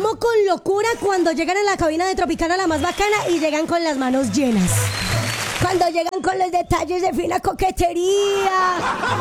amo con locura cuando llegan a la cabina de Tropicana la más bacana y llegan con las manos llenas. Cuando llegan con los detalles de fina coquetería.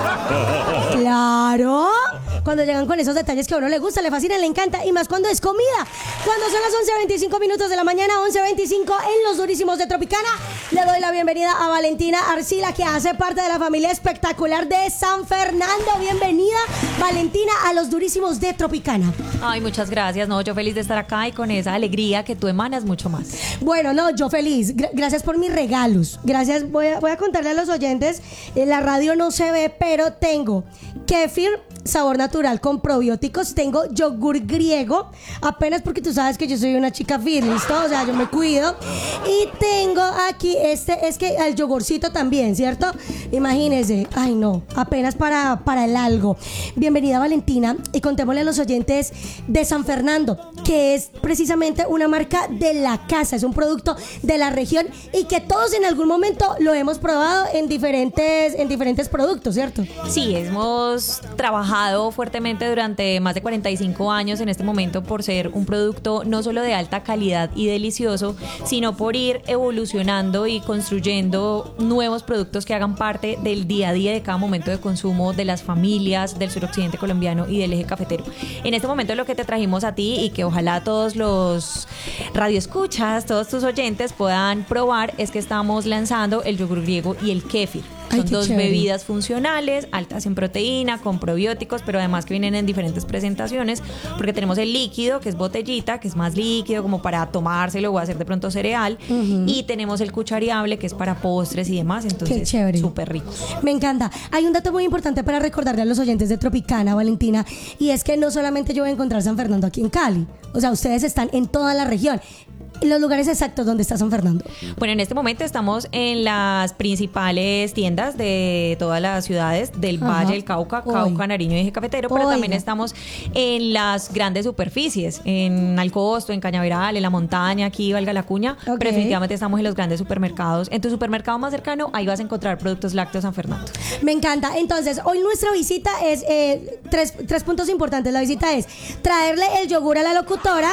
Claro. Cuando llegan con esos detalles que a uno le gusta, le fascina, le encanta. Y más cuando es comida. Cuando son las 11:25 minutos de la mañana, 11:25 en los durísimos de Tropicana, le doy la bienvenida a Valentina Arcila, que hace parte de la familia espectacular de San Fernando. Bienvenida, Valentina, a los durísimos de Tropicana. Ay, muchas gracias. No, yo feliz de estar acá y con esa alegría que tú emanas mucho más. Bueno, no, yo feliz. Gracias por mis regalos. Gracias. Voy a contarle a los oyentes. En la radio no se ve, pero tengo kéfir, sabor natural con probióticos. Tengo yogur griego, apenas porque tú sabes que yo soy una chica fitness, o sea, yo me cuido. Y tengo aquí es que el yogurcito también, ¿cierto? Imagínense. Ay, no, apenas para el algo. Bienvenida, Valentina, y contémosle a los oyentes de San Fernando, que es precisamente una marca de la casa, es un producto de la región y que todos en algún momento lo hemos probado en diferentes productos, ¿cierto? Sí, hemos trabajado fuertemente durante más de 45 años en este momento por ser un producto no solo de alta calidad y delicioso, sino por ir evolucionando y construyendo nuevos productos que hagan parte del día a día de cada momento de consumo de las familias del suroccidente colombiano y del eje cafetero. En este momento lo que te trajimos a ti y que ojalá todos los radioescuchas, todos tus oyentes puedan probar es que estamos lanzando el yogur griego y el kéfir. Son dos bebidas funcionales, altas en proteína, con probióticos, pero además que vienen en diferentes presentaciones, porque tenemos el líquido, que es botellita, que es más líquido, como para tomárselo o hacer de pronto cereal, y tenemos el cuchareable, que es para postres y demás, entonces súper ricos. Me encanta. Hay un dato muy importante para recordarle a los oyentes de Tropicana, Valentina, y es que no solamente yo voy a encontrar San Fernando aquí en Cali, o sea, ustedes están en toda la región. Los lugares exactos donde está San Fernando. Bueno, en este momento estamos en las principales tiendas de todas las ciudades del Valle del Cauca, Cauca, Nariño y Eje Cafetero, pero también estamos en las grandes superficies, en Alcosto, en Cañaveral, en la montaña, aquí valga la cuña, pero definitivamente estamos en los grandes supermercados. En tu supermercado más cercano, ahí vas a encontrar productos lácteos San Fernando. Me encanta. Entonces, hoy nuestra visita es tres puntos importantes. La visita es traerle el yogur a la locutora,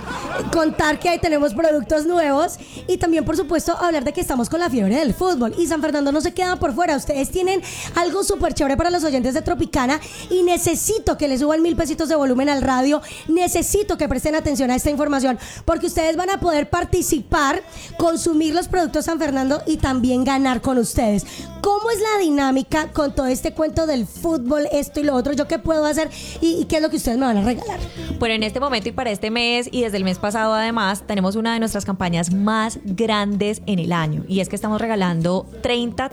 contar que tenemos productos nuevos y también, por supuesto, hablar de que estamos con la fiebre del fútbol y San Fernando no se queda por fuera. Ustedes tienen algo súper chévere para los oyentes de Tropicana y necesito que le suban 1,000 pesitos de volumen al radio. Necesito que presten atención a esta información porque ustedes van a poder participar, consumir los productos San Fernando y también ganar con ustedes. ¿Cómo es la dinámica con todo este cuento del fútbol, esto y lo otro? ¿Yo qué puedo hacer y qué es lo que ustedes me van a regalar? Bueno, en este momento y para este mes y desde el mes pasado además tenemos una de nuestras campañas más grandes en el año y es que estamos regalando 30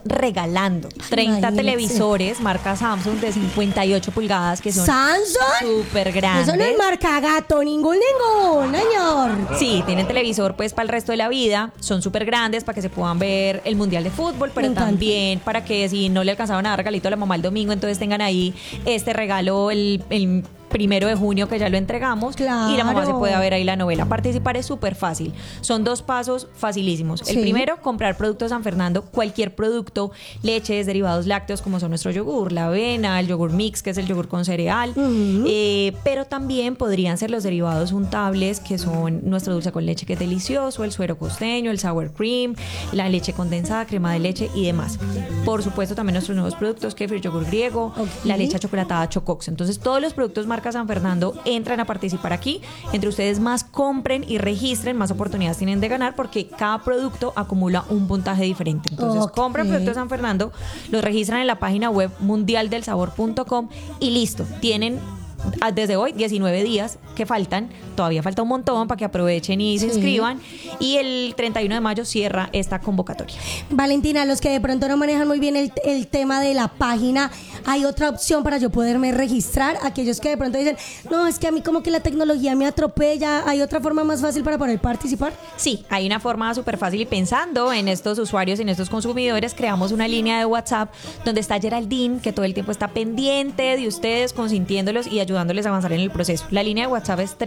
televisores marca Samsung de 58 pulgadas que son súper grandes. Eso no es marca gato, ningún señor. Sí, tienen televisor pues para el resto de la vida, son súper grandes para que se puedan ver el mundial de fútbol, pero también para que si no le alcanzaban a dar regalito a la mamá el domingo, entonces tengan ahí este regalo el 1 de junio que ya lo entregamos y la mamá se puede ver ahí la novela. Participar es súper fácil, son 2 pasos facilísimos. El primero, comprar productos San Fernando, cualquier producto, leches, derivados lácteos como son nuestro yogur, la avena, el yogur mix que es el yogur con cereal, pero también podrían ser los derivados untables que son nuestro dulce con leche que es delicioso, el suero costeño, el sour cream, la leche condensada, crema de leche y demás. Por supuesto también nuestros nuevos productos, kéfir, yogur griego, la leche achocolatada Chocox. Entonces todos los productos marca San Fernando entran a participar aquí. Entre ustedes más compren y registren, más oportunidades tienen de ganar porque cada producto acumula un puntaje diferente. Entonces compren productos San Fernando, los registran en la página web mundialdelsabor.com y listo, tienen desde hoy 19 días que faltan, todavía falta un montón para que aprovechen y se inscriban y el 31 de mayo cierra esta convocatoria. Valentina, los que de pronto no manejan muy bien el tema de la página, ¿hay otra opción para yo poderme registrar? Aquellos que de pronto dicen, no, es que a mí como que la tecnología me atropella, ¿hay otra forma más fácil para poder participar? Sí, hay una forma súper fácil y pensando en estos usuarios, en estos consumidores, creamos una línea de WhatsApp donde está Geraldine, que todo el tiempo está pendiente de ustedes, consintiéndolos y ayudándoles a avanzar en el proceso. La línea de WhatsApp es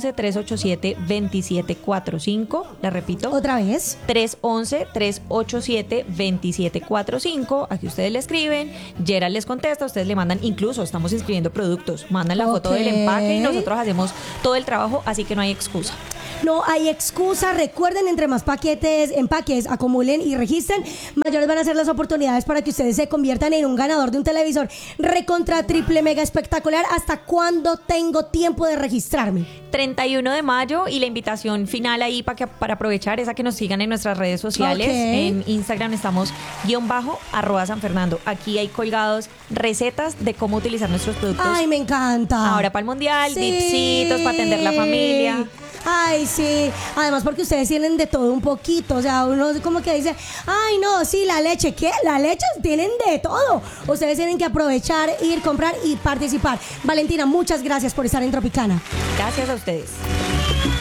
311-387-2745. La repito. Otra vez. 311-387-2745. Aquí ustedes le escriben, Gerald les contesta, ustedes le mandan, incluso estamos inscribiendo productos, mandan la foto del empaque y nosotros hacemos todo el trabajo, así que no hay excusa. No hay excusa. Recuerden, entre más empaques acumulen y registren, mayores van a ser las oportunidades para que ustedes se conviertan en un ganador de un televisor recontra triple mega espectacular. ¿Hasta cuándo tengo tiempo de registrarme? 31 de mayo, y la invitación final ahí para aprovechar es a que nos sigan en nuestras redes sociales. En Instagram estamos @Sanfernando. Aquí hay colgados recetas de cómo utilizar nuestros productos. Ay, me encanta. Ahora para el mundial, Sí. dipsitos para atender la familia. Ay, sí. Además, porque ustedes tienen de todo un poquito. O sea, uno como que dice, ay, no, sí, la leche. ¿Qué? La leche tienen de todo. Ustedes tienen que aprovechar, ir, comprar y participar. Valentina, muchas gracias por estar en Tropicana. Gracias a ustedes.